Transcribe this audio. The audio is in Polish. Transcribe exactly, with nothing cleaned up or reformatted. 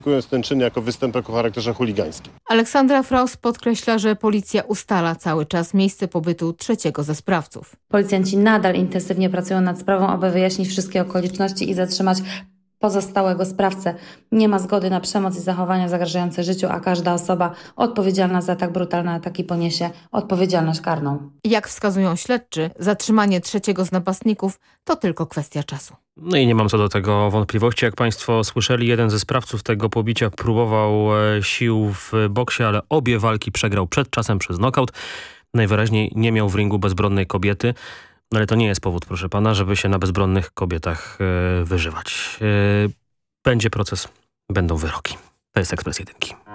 kwalifikując ten czyn jako występek o charakterze chuligańskim. Aleksandra Fraus podkreśla, że policja ustala cały czas miejsce pobytu trzeciego ze sprawców. Policjanci nadal intensywnie pracują nad sprawą, aby wyjaśnić wszystkie okoliczności i zatrzymać pozostałego sprawcę. Nie ma zgody na przemoc i zachowania zagrażające życiu, a każda osoba odpowiedzialna za tak brutalne ataki poniesie odpowiedzialność karną. Jak wskazują śledczy, zatrzymanie trzeciego z napastników to tylko kwestia czasu. No i nie mam co do tego wątpliwości. Jak państwo słyszeli, jeden ze sprawców tego pobicia próbował sił w boksie, ale obie walki przegrał przed czasem przez nokaut. Najwyraźniej nie miał w ringu bezbronnej kobiety. No ale to nie jest powód, proszę pana, żeby się na bezbronnych kobietach e, wyżywać. E, będzie proces, będą wyroki. To jest Ekspres Jedynki.